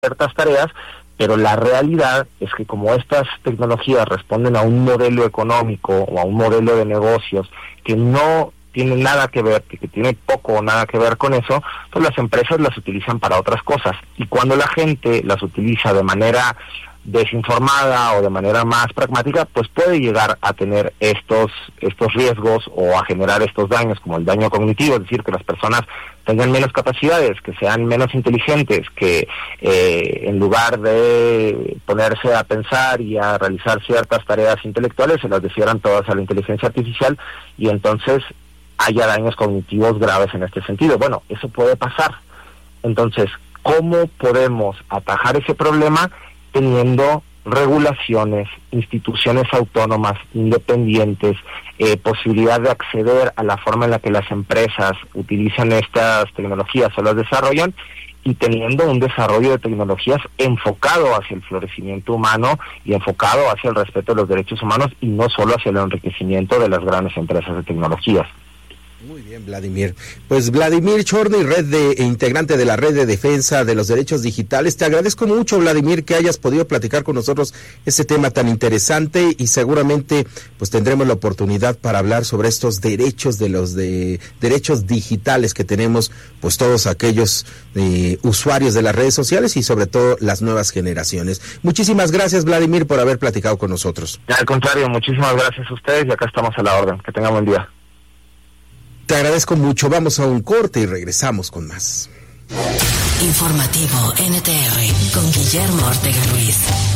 ciertas tareas, pero la realidad es que como estas tecnologías responden a un modelo económico o a un modelo de negocios que no tiene nada que ver, que tiene poco o nada que ver con eso, pues las empresas las utilizan para otras cosas. Y cuando la gente las utiliza de manera desinformada o de manera más pragmática, pues puede llegar a tener estos riesgos o a generar estos daños, como el daño cognitivo, es decir, que las personas tengan menos capacidades, que sean menos inteligentes, que en lugar de ponerse a pensar y a realizar ciertas tareas intelectuales, se las defieran todas a la inteligencia artificial y entonces haya daños cognitivos graves en este sentido. Bueno, eso puede pasar. Entonces, ¿cómo podemos atajar ese problema? Teniendo regulaciones, instituciones autónomas, independientes, posibilidad de acceder a la forma en la que las empresas utilizan estas tecnologías o las desarrollan, y teniendo un desarrollo de tecnologías enfocado hacia el florecimiento humano y enfocado hacia el respeto de los derechos humanos y no solo hacia el enriquecimiento de las grandes empresas de tecnologías. Muy bien, Vladimir. Pues Vladimir Chorny, integrante de la Red de Defensa de los Derechos Digitales. Te agradezco mucho, Vladimir, que hayas podido platicar con nosotros este tema tan interesante y seguramente pues tendremos la oportunidad para hablar sobre estos derechos derechos digitales que tenemos pues todos aquellos usuarios de las redes sociales y sobre todo las nuevas generaciones. Muchísimas gracias, Vladimir, por haber platicado con nosotros. Al contrario, muchísimas gracias a ustedes y acá estamos a la orden. Que tengan buen día. Te agradezco mucho. Vamos a un corte y regresamos con más. Informativo NTR con Guillermo Ortega Ruiz.